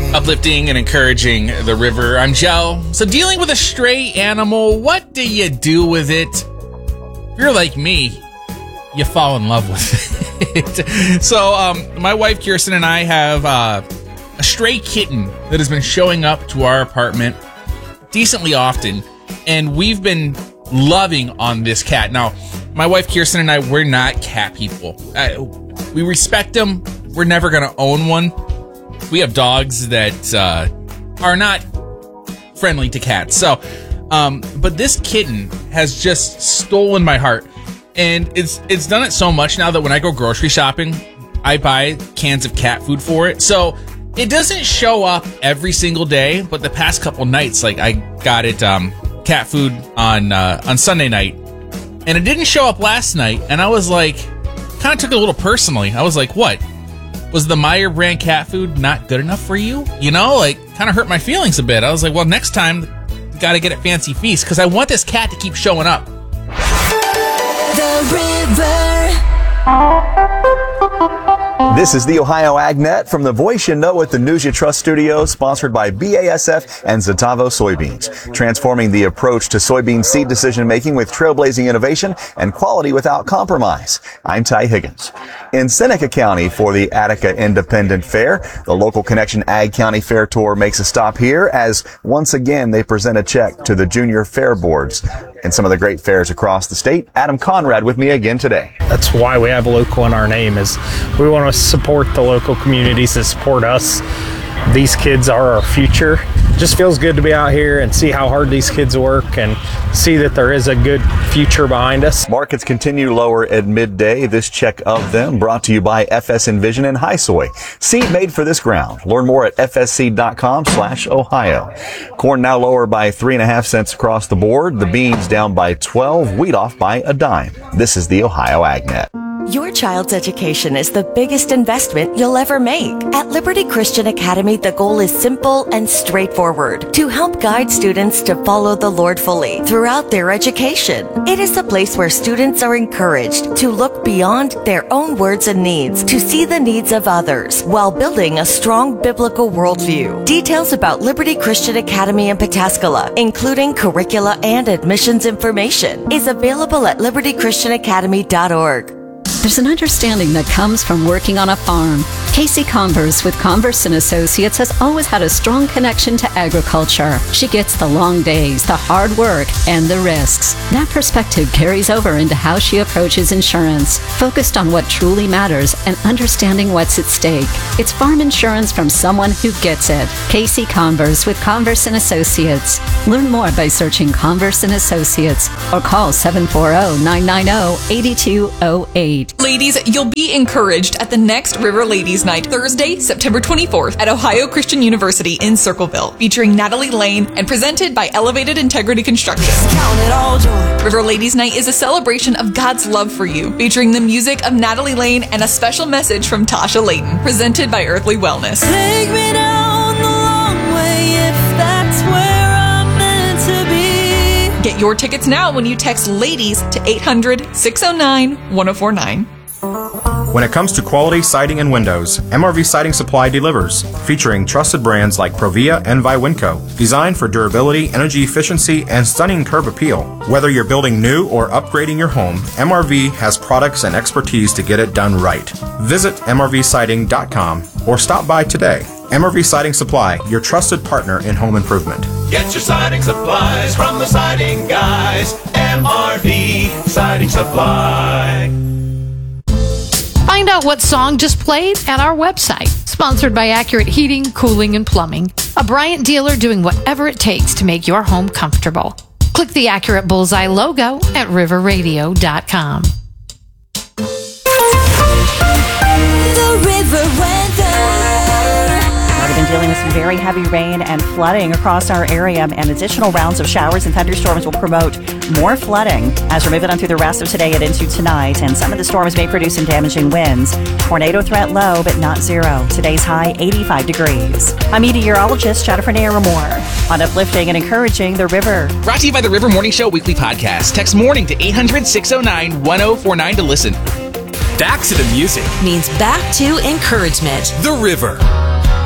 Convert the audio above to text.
Uplifting and encouraging the river. I'm Joe. So dealing with a stray animal, what do you do with it? If you're like me, you fall in love with it. So my wife Kirsten and I have a stray kitten that has been showing up to our apartment decently often, and we've been loving on this cat. Now, my wife Kirsten and I, we're not cat people. We respect them. We're never going to own one. We have dogs that are not friendly to cats. So, but this kitten has just stolen my heart. And it's done it so much now that when I go grocery shopping, I buy cans of cat food for it. So it doesn't show up every single day, but the past couple nights, like I got it cat food on Sunday night, and it didn't show up last night. And I was like, kind of took it a little personally. I was like, what? Was the Meijer brand cat food not good enough for you? You know, like, kind of hurt my feelings a bit. I was like, well, next time, you got to get it Fancy Feast, because I want this cat to keep showing up. The River. This is the Ohio AgNet from the Voice You Know at the News You Trust studios, sponsored by BASF and Zetavo Soybeans, transforming the approach to soybean seed decision-making with trailblazing innovation and quality without compromise. I'm Ty Higgins. In Seneca County for the Attica Independent Fair, the local Connection Ag County Fair Tour makes a stop here as once again they present a check to the junior fair boards. And some of the great fairs across the state. Adam Conrad with me again today. That's why we have local in our name, is we want to support the local communities that support us. These kids are our future. Just feels good to be out here and see how hard these kids work and see that there is a good future behind us. Markets continue lower at midday. This check of them brought to you by FS Envision and High Soy. Seed made for this ground. Learn more at fsseed.com/Ohio. Corn now lower by 3.5 cents across the board. The beans down by 12. Wheat off by a dime. This is the Ohio AgNet. Your child's education is the biggest investment you'll ever make. At Liberty Christian Academy, the goal is simple and straightforward: to help guide students to follow the Lord fully throughout their education. It is a place where students are encouraged to look beyond their own words and needs, to see the needs of others, while building a strong biblical worldview. Details about Liberty Christian Academy in Pataskala, including curricula and admissions information, is available at libertychristianacademy.org. There's an understanding that comes from working on a farm. Casey Converse with Converse & Associates has always had a strong connection to agriculture. She gets the long days, the hard work, and the risks. That perspective carries over into how she approaches insurance, focused on what truly matters and understanding what's at stake. It's farm insurance from someone who gets it. Casey Converse with Converse & Associates. Learn more by searching Converse & Associates or call 740-990-8208. Ladies, you'll be encouraged at the next River Ladies Night, Thursday, September 24th at Ohio Christian University in Circleville, featuring Natalie Lane and presented by Elevated Integrity Construction. Count it all joy. River Ladies Night is a celebration of God's love for you, featuring the music of Natalie Lane and a special message from Tasha Layton, presented by Earthly Wellness. Take me down the long way if that's where I'm meant to be. Get your tickets now when you text LADIES to 800-609-1049. When it comes to quality siding and windows, MRV Siding Supply delivers, featuring trusted brands like Provia and Viwinco, designed for durability, energy efficiency, and stunning curb appeal. Whether you're building new or upgrading your home, MRV has products and expertise to get it done right. Visit mrvsiding.com or stop by today. MRV Siding Supply, your trusted partner in home improvement. Get your siding supplies from the siding guys. MRV Siding Supply. Find out what song just played at our website. Sponsored by Accurate Heating, Cooling, and Plumbing. A Bryant dealer doing whatever it takes to make your home comfortable. Click the Accurate Bullseye logo at riverradio.com. The River Weather. We've been dealing with some very heavy rain and flooding across our area, and additional rounds of showers and thunderstorms will promote more flooding as we're moving on through the rest of today and into tonight. And some of the storms may produce some damaging winds. Tornado threat low, but not zero. Today's high, 85 degrees. I'm meteorologist Jennifer Naramore on uplifting and encouraging the river. Brought to you by the River Morning Show Weekly Podcast. Text morning to 800-609-1049 to listen. Back to the music means back to encouragement. The River.